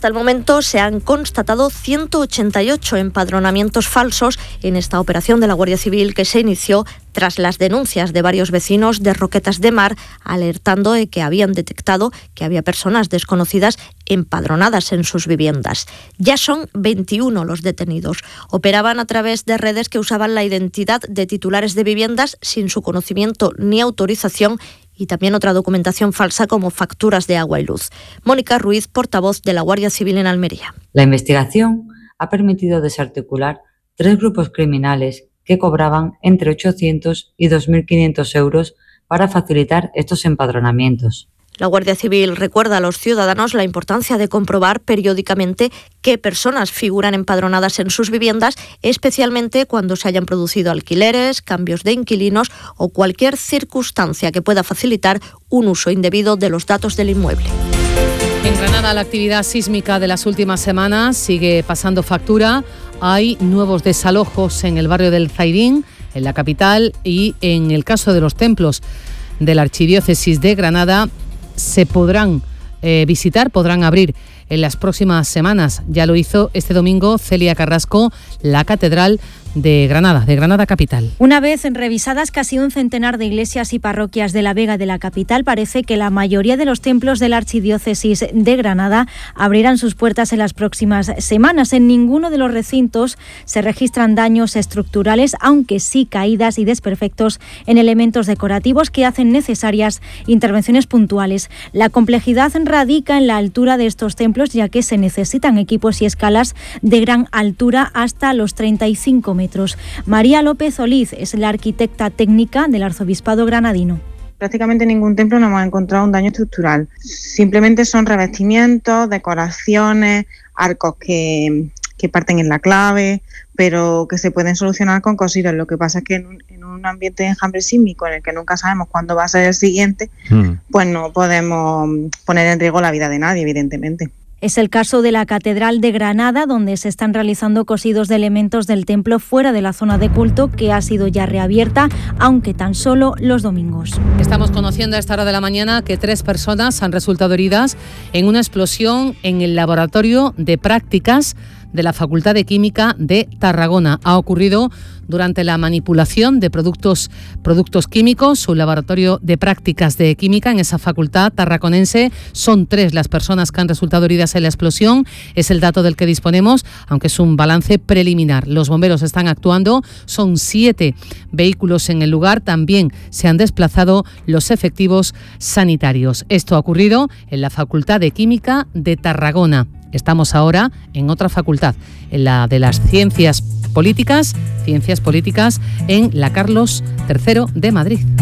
Hasta el momento se han constatado 188 empadronamientos falsos en esta operación de la Guardia Civil que se inició tras las denuncias de varios vecinos de Roquetas de Mar, alertando de que habían detectado que había personas desconocidas empadronadas en sus viviendas. Ya son 21 los detenidos. Operaban a través de redes que usaban la identidad de titulares de viviendas sin su conocimiento ni autorización, y también otra documentación falsa como facturas de agua y luz. Mónica Ruiz, portavoz de la Guardia Civil en Almería. La investigación ha permitido desarticular 3 grupos criminales que cobraban entre 800 y 2.500 euros para facilitar estos empadronamientos. La Guardia Civil recuerda a los ciudadanos la importancia de comprobar periódicamente qué personas figuran empadronadas en sus viviendas, especialmente cuando se hayan producido alquileres, cambios de inquilinos o cualquier circunstancia que pueda facilitar un uso indebido de los datos del inmueble. En Granada, la actividad sísmica de las últimas semanas sigue pasando factura. Hay nuevos desalojos en el barrio del Zairín, en la capital, y en el caso de los templos de la Archidiócesis de Granada se podrán visitar, podrán abrir en las próximas semanas. Ya lo hizo este domingo Celia Carrasco, la Catedral de Granada capital. Una vez revisadas casi un centenar de iglesias y parroquias de la Vega de la capital, parece que la mayoría de los templos de la Archidiócesis de Granada abrirán sus puertas en las próximas semanas. En ninguno de los recintos se registran daños estructurales, aunque sí caídas y desperfectos en elementos decorativos que hacen necesarias intervenciones puntuales. La complejidad radica en la altura de estos templos, ya que se necesitan equipos y escalas de gran altura hasta los 35 metros. María López Oliz es la arquitecta técnica del Arzobispado granadino. Prácticamente en ningún templo no hemos encontrado un daño estructural. Simplemente son revestimientos, decoraciones, arcos que parten en la clave, pero que se pueden solucionar con cositas. Lo que pasa es que en un ambiente de enjambre sísmico en el que nunca sabemos cuándo va a ser el siguiente, pues no podemos poner en riesgo la vida de nadie, evidentemente. Es el caso de la Catedral de Granada, donde se están realizando cosidos de elementos del templo fuera de la zona de culto, que ha sido ya reabierta, aunque tan solo los domingos. Estamos conociendo a esta hora de la mañana que 3 personas han resultado heridas en una explosión en el laboratorio de prácticas de la Facultad de Química de Tarragona. Ha ocurrido durante la manipulación de productos químicos, un laboratorio de prácticas de química en esa facultad tarraconense. Son 3 las personas que han resultado heridas en la explosión. Es el dato del que disponemos, aunque es un balance preliminar. Los bomberos están actuando, son 7 vehículos en el lugar. También se han desplazado los efectivos sanitarios. Esto ha ocurrido en la Facultad de Química de Tarragona. Estamos ahora en otra facultad, en la de las Ciencias Políticas, en la Carlos III de Madrid.